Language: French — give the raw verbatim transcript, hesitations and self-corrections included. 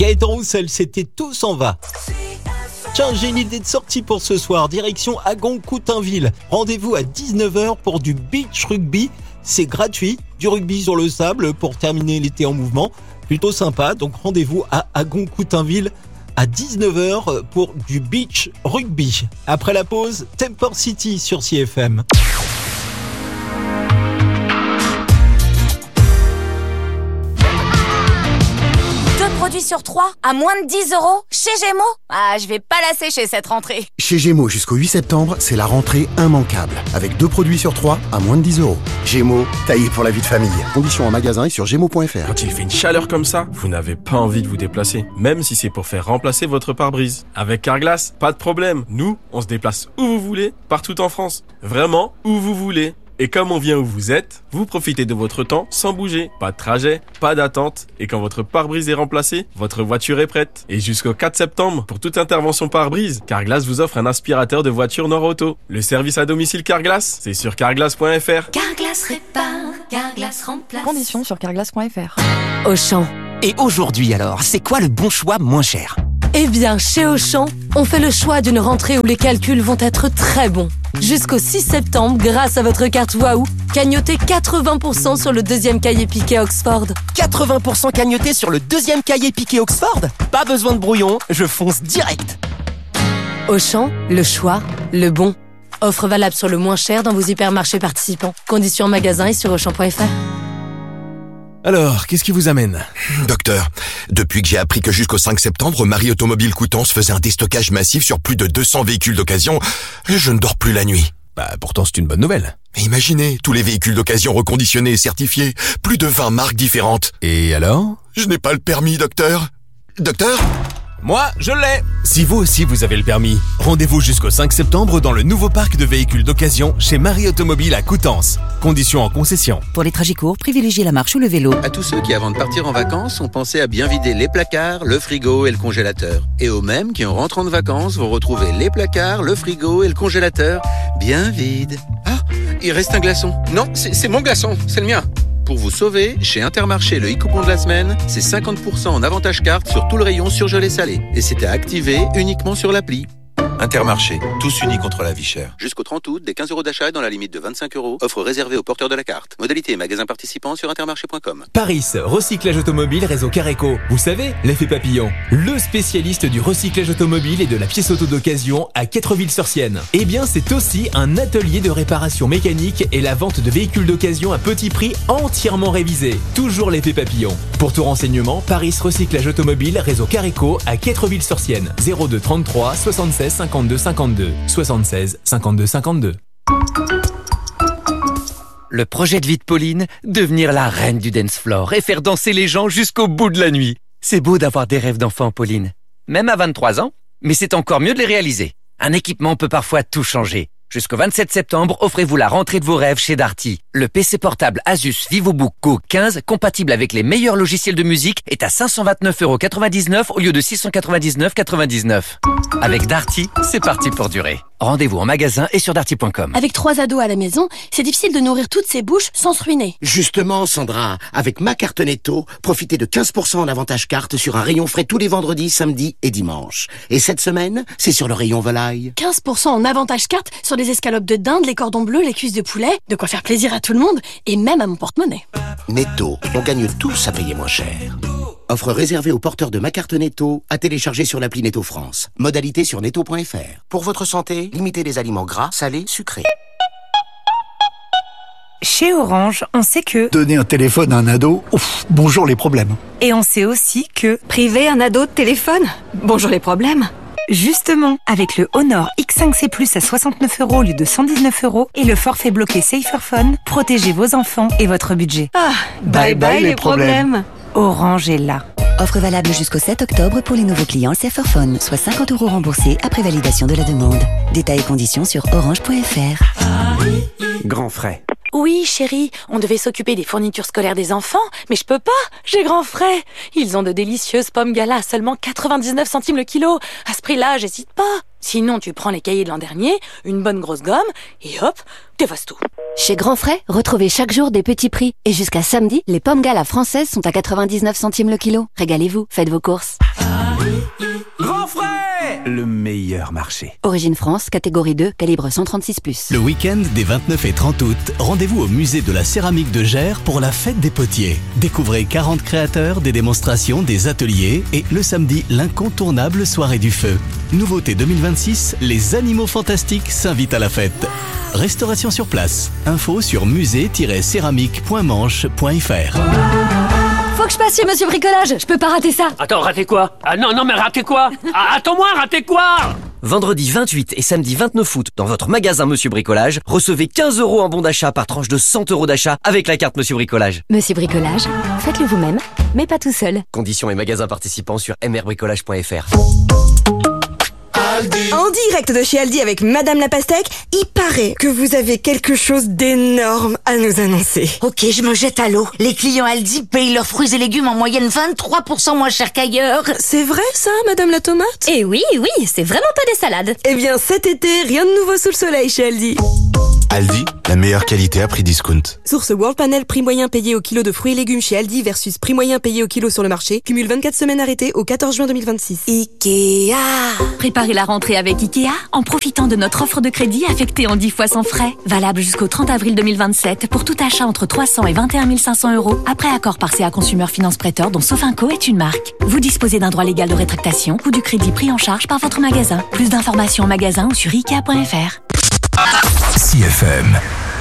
Gaëtan Roussel, c'était Tout s'en va. Tiens, j'ai une idée de sortie pour ce soir, direction Agon-Coutainville. Rendez-vous à dix-neuf heures pour du beach rugby. C'est gratuit, du rugby sur le sable pour terminer l'été en mouvement. Plutôt sympa, donc rendez-vous à Agon-Coutainville à dix-neuf heures pour du beach rugby. Après la pause, Temper City sur C F M. Produit sur trois à moins de dix euros chez Gémeaux. Ah, je vais pas la sécher cette rentrée. Chez Gémeaux jusqu'au huit septembre, c'est la rentrée immanquable. Avec deux produits sur trois à moins de dix euros. Gémeaux, taillé pour la vie de famille. Conditions en magasin et sur gémeaux point f r. Quand il fait une chaleur comme ça, vous n'avez pas envie de vous déplacer. Même si c'est pour faire remplacer votre pare-brise. Avec Carglass, pas de problème. Nous, on se déplace où vous voulez, partout en France. Vraiment, où vous voulez. Et comme on vient où vous êtes, vous profitez de votre temps sans bouger. Pas de trajet, pas d'attente. Et quand votre pare-brise est remplacé, votre voiture est prête. Et jusqu'au quatre septembre, pour toute intervention pare-brise, Carglass vous offre un aspirateur de voiture Nord-Auto. Le service à domicile Carglass, c'est sur carglass point f r. Carglass répare, Carglass remplace. Conditions sur carglass point f r. Auchan. Et aujourd'hui alors, c'est quoi le bon choix moins cher ? Eh bien, chez Auchan, on fait le choix d'une rentrée où les calculs vont être très bons. Jusqu'au six septembre, grâce à votre carte Waouh, cagnotez quatre-vingts pour cent sur le deuxième cahier piqué Oxford. quatre-vingts pour cent cagnoté sur le deuxième cahier piqué Oxford ? Pas besoin de brouillon, je fonce direct. Auchan, le choix, le bon. Offre valable sur le moins cher dans vos hypermarchés participants. Conditions en magasin et sur auchan point f r. Alors, qu'est-ce qui vous amène ? Docteur, depuis que j'ai appris que jusqu'au cinq septembre, Marie Automobile Coutances faisait un déstockage massif sur plus de deux cents véhicules d'occasion, je ne dors plus la nuit. Bah, pourtant c'est une bonne nouvelle. Mais imaginez, tous les véhicules d'occasion reconditionnés et certifiés, plus de vingt marques différentes. Et alors ? Je n'ai pas le permis, docteur. Docteur ? Moi, je l'ai. Si vous aussi vous avez le permis, rendez-vous jusqu'au cinq septembre dans le nouveau parc de véhicules d'occasion chez Marie Automobile à Coutances. Conditions en concession. Pour les trajets courts, privilégiez la marche ou le vélo. À tous ceux qui, avant de partir en vacances, ont pensé à bien vider les placards, le frigo et le congélateur. Et aux mêmes qui, en rentrant de vacances, vont retrouver les placards, le frigo et le congélateur bien vides. Ah, il reste un glaçon. Non, c'est, c'est mon glaçon, c'est le mien. Pour vous sauver, chez Intermarché, le e-coupon de la semaine, c'est cinquante pour cent en avantage carte sur tout le rayon surgelé salé. Et c'est à activer uniquement sur l'appli. Intermarché, tous unis contre la vie chère. Jusqu'au trente août, des quinze euros d'achat dans la limite de vingt-cinq euros. Offre réservée aux porteurs de la carte. Modalité et magasins participants sur intermarché point com. Paris, recyclage automobile réseau Careco. Vous savez, l'effet papillon. Le spécialiste du recyclage automobile et de la pièce auto d'occasion à Quattreville-sur-Sienne. Eh bien, c'est aussi un atelier de réparation mécanique et la vente de véhicules d'occasion à petit prix entièrement révisé. Toujours l'effet papillon. Pour tout renseignement, Paris recyclage automobile réseau Careco à Quattreville-sur-Sienne. zéro deux trente-trois soixante-seize cinquante-deux cinquante-deux soixante-seize cinquante-deux cinquante-deux. Le projet de vie de Pauline, devenir la reine du dance floor et faire danser les gens jusqu'au bout de la nuit. C'est beau d'avoir des rêves d'enfant, Pauline. Même à vingt-trois ans, mais c'est encore mieux de les réaliser. Un équipement peut parfois tout changer. Jusqu'au vingt-sept septembre, offrez-vous la rentrée de vos rêves chez Darty. Le P C portable Asus VivoBook Go quinze, compatible avec les meilleurs logiciels de musique, est à cinq cent vingt-neuf euros quatre-vingt-dix-neuf au lieu de six cent quatre-vingt-dix-neuf euros quatre-vingt-dix-neuf. Avec Darty, c'est parti pour durer. Rendez-vous en magasin et sur darty point com. Avec trois ados à la maison, c'est difficile de nourrir toutes ces bouches sans se ruiner. Justement, Sandra, avec ma carte Netto, profitez de quinze pour cent en avantage carte sur un rayon frais tous les vendredis, samedis et dimanches. Et cette semaine, c'est sur le rayon volaille. quinze pour cent en avantage carte sur les escalopes de dinde, les cordons bleus, les cuisses de poulet, de quoi faire plaisir à tout le monde et même à mon porte-monnaie. Netto, on gagne tous à payer moins cher. Offre réservée aux porteurs de ma carte Netto, à télécharger sur l'appli Netto France. Modalité sur netto point f r. Pour votre santé, limitez les aliments gras, salés, sucrés. Chez Orange, on sait que... Donner un téléphone à un ado, ouf, bonjour les problèmes. Et on sait aussi que... Priver un ado de téléphone, bonjour les problèmes. Justement, avec le Honor X cinq C plus à soixante-neuf euros au lieu de cent dix-neuf euros et le forfait bloqué Saferphone, protégez vos enfants et votre budget. Ah, bye bye, bye les problèmes. problèmes. Orange est là. Offre valable jusqu'au sept octobre pour les nouveaux clients Saferphone, soit cinquante euros remboursés après validation de la demande. Détails et conditions sur orange point f r. Grand frais. Oui, chérie, on devait s'occuper des fournitures scolaires des enfants, mais je peux pas, j'ai grand frais. Ils ont de délicieuses pommes gala à seulement quatre-vingt-dix-neuf centimes le kilo. À ce prix-là, j'hésite pas. Sinon, tu prends les cahiers de l'an dernier, une bonne grosse gomme, et hop, t'effaces tout. Chez Grand Frais, retrouvez chaque jour des petits prix. Et jusqu'à samedi, les pommes gala françaises sont à quatre-vingt-dix-neuf centimes le kilo. Régalez-vous, faites vos courses. Grand frais, le meilleur marché. Origine France, catégorie deux, calibre cent trente-six plus. Le week-end des vingt-neuf et trente août, rendez-vous au musée de la céramique de Gers pour la fête des potiers. Découvrez quarante créateurs, des démonstrations, des ateliers et le samedi, l'incontournable soirée du feu. Nouveauté deux mille vingt-six, les animaux fantastiques s'invitent à la fête. Restauration sur place. Info sur musée tiret céramique point manche point f r. Faut que je passe chez Monsieur Bricolage, je peux pas rater ça. Attends, rater quoi? Ah non, non, mais rater quoi? Ah, attends-moi, rater quoi? Vendredi vingt-huit et samedi vingt-neuf août, dans votre magasin Monsieur Bricolage, recevez quinze euros en bon d'achat par tranche de cent euros d'achat avec la carte Monsieur Bricolage. Monsieur Bricolage, faites-le vous-même, mais pas tout seul. Conditions et magasins participants sur m r bricolage point f r. En direct de chez Aldi avec Madame la Pastèque, il paraît que vous avez quelque chose d'énorme à nous annoncer. Ok, je me jette à l'eau. Les clients Aldi payent leurs fruits et légumes en moyenne vingt-trois pour cent moins cher qu'ailleurs. C'est vrai ça, Madame la Tomate? Eh oui, oui, c'est vraiment pas des salades. Eh bien cet été, rien de nouveau sous le soleil chez Aldi. Aldi, la meilleure qualité à prix discount. Source World Panel, prix moyen payé au kilo de fruits et légumes chez Aldi versus prix moyen payé au kilo sur le marché. Cumule vingt-quatre semaines arrêtées au quatorze juin deux mille vingt-six. Ikea. Préparez la rentrée avec Ikea en profitant de notre offre de crédit affectée en dix fois sans frais. Valable jusqu'au trente avril deux mille vingt-sept pour tout achat entre trois cents et vingt et un mille cinq cents euros après accord par C A Consumer Finance Prêteur dont Sofinco est une marque. Vous disposez d'un droit légal de rétractation ou du crédit pris en charge par votre magasin. Plus d'informations en magasin ou sur ikea point f r. C F M.